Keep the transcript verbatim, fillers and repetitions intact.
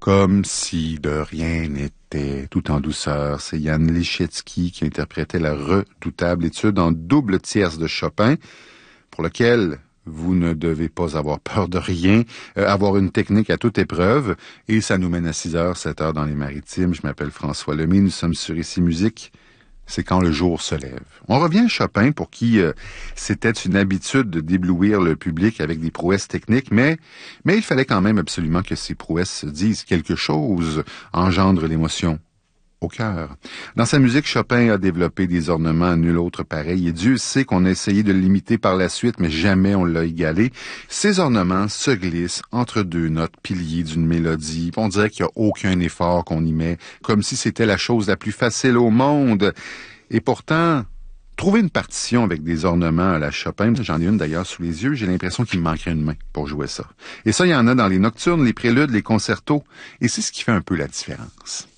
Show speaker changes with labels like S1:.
S1: Comme si de rien n'était, tout en douceur. C'est Jan Leschetski qui interprétait la redoutable étude en double tierce de Chopin, pour lequel vous ne devez pas avoir peur de rien, euh, avoir une technique à toute épreuve. Et ça nous mène à six heures, sept heures dans les Maritimes. Je m'appelle François Lemay, nous sommes sur Ici Musique. C'est quand le jour se lève. On revient à Chopin, pour qui euh, c'était une habitude de d'éblouir le public avec des prouesses techniques, mais, mais il fallait quand même absolument que ces prouesses disent quelque chose, engendrent l'émotion au cœur. Dans sa musique, Chopin a développé des ornements à nul autre pareil, et Dieu sait qu'on a essayé de l'imiter par la suite, mais jamais on l'a égalé. Ces ornements se glissent entre deux notes piliers d'une mélodie. On dirait qu'il n'y a aucun effort qu'on y met, comme si c'était la chose la plus facile au monde. Et pourtant, trouver une partition avec des ornements à la Chopin, j'en ai une d'ailleurs sous les yeux, j'ai l'impression qu'il me manquerait une main pour jouer ça. Et ça, il y en a dans les nocturnes, les préludes, les concertos, et c'est ce qui fait un peu la différence.